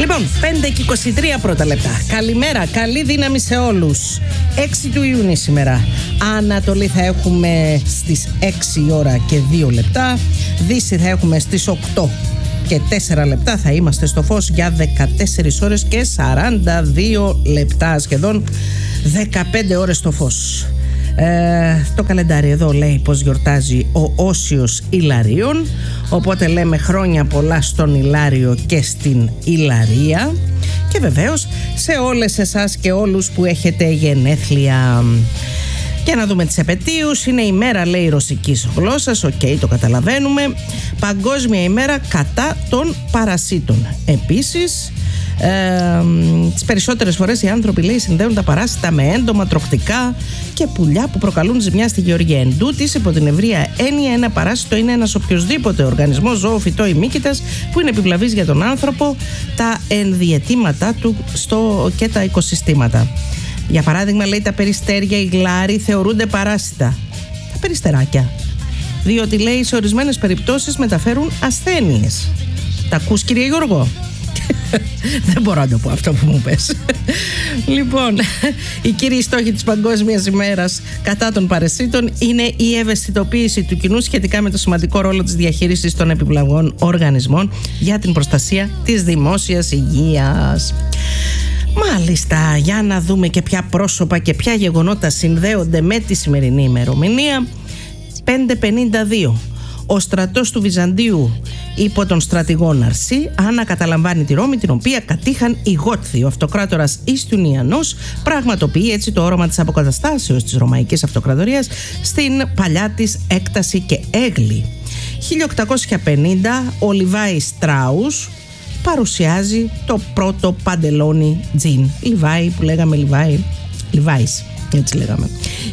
Λοιπόν, 5:23 πρώτα λεπτά. Καλημέρα, καλή δύναμη σε όλους. 6 του Ιούνιου σήμερα. Ανατολή θα έχουμε στις 6 ώρα και 2 λεπτά. Δύση θα έχουμε στις 8 και 4 λεπτά. Θα είμαστε στο φως για 14 ώρες και 42 λεπτά. Σχεδόν 15 ώρες στο φως. Το καλεντάρι εδώ λέει πως γιορτάζει ο Όσιος Ιλαρίων, οπότε λέμε χρόνια πολλά στον Ιλάριο και στην Ιλαρία, και βεβαίως σε όλες εσάς και όλους που έχετε γενέθλια. Για να δούμε τις επετείους. Είναι η μέρα, λέει, ρωσικής γλώσσας. Το καταλαβαίνουμε. Παγκόσμια ημέρα κατά των παρασίτων. Επίσης, τις περισσότερες φορές οι άνθρωποι, λέει, συνδέουν τα παράσιτα με έντομα, τροχτικά και πουλιά που προκαλούν ζημιά στη γεωργία. Εν τούτης, υπό την ευρεία έννοια, ένα παράσιτο είναι ένας οποιοσδήποτε οργανισμός, ζώο, φυτό ή μύκητας που είναι επιβλαβής για τον άνθρωπο, τα ενδιαιτήματά του και τα οικοσυστήματα. Για παράδειγμα, λέει, τα περιστέρια, οι γλάροι θεωρούνται παράσιτα. Τα περιστεράκια. Διότι, λέει, σε ορισμένες περιπτώσεις μεταφέρουν ασθένειες. Τα ακούς, κύριε Γιώργο? Δεν μπορώ να το πω αυτό που μου πες. Λοιπόν, οι κύριοι στόχοι της Παγκόσμιας ημέρας κατά των παρασίτων είναι η ευαισθητοποίηση του κοινού σχετικά με το σημαντικό ρόλο της διαχείρισης των επιβλαβών οργανισμών για την προστασία της δημόσιας υγείας. Μάλιστα, για να δούμε και ποια πρόσωπα και ποια γεγονότα συνδέονται με τη σημερινή ημερομηνία. 5:52. Ο στρατός του Βυζαντίου υπό τον στρατηγό Ναρσή ανακαταλαμβάνει τη Ρώμη, την οποία κατήχαν οι Γότθοι. Ο αυτοκράτορας Ιστιουνιανός πραγματοποιεί έτσι το όραμα της αποκαταστάσεως της Ρωμαϊκής Αυτοκρατορίας στην παλιά της έκταση και έγκλη. 1850 ο Λιβάι Στράους παρουσιάζει το πρώτο παντελόνι τζιν. Λιβάι που λέγαμε Λιβάις, έτσι λέγαμε.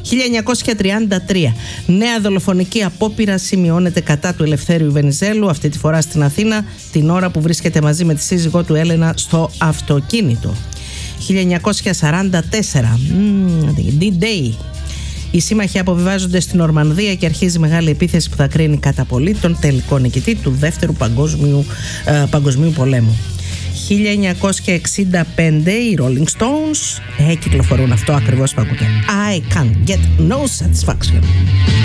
1933 νέα δολοφονική απόπειρα σημειώνεται κατά του Ελευθέριου Βενιζέλου, αυτή τη φορά στην Αθήνα, την ώρα που βρίσκεται μαζί με τη σύζυγό του Έλενα στο αυτοκίνητο. 1944 D-Day. Οι σύμμαχοι αποβιβάζονται στην Ορμανδία και αρχίζει μεγάλη επίθεση που θα κρίνει κατά πολύ τον τελικό νικητή του Δεύτερου Παγκοσμίου Πολέμου. 1965 οι Rolling Stones κυκλοφορούν αυτό ακριβώς που ακούτε. I can't get no satisfaction.